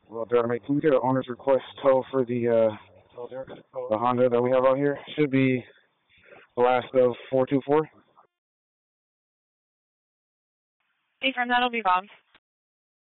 Well, Darren, can we get an owner's request tow for the Honda that we have out here? Should be the last of 424. Hey, from that'll be Bob.